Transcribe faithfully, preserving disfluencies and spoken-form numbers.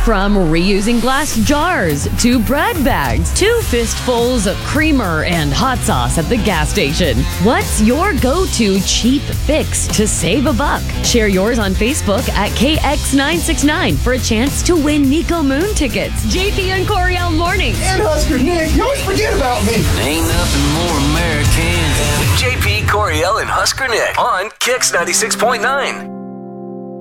From reusing glass jars to bread bags to fistfuls of creamer and hot sauce at the gas station. What's your go-to cheap fix to save a buck? Share yours on Facebook at K X nine six nine for a chance to win Nico Moon tickets. J P and Coriel Mornings. And Husker Nick, you always forget about me. Ain't nothing more American than J P, Coriel, and Husker Nick on Kicks ninety-six point nine.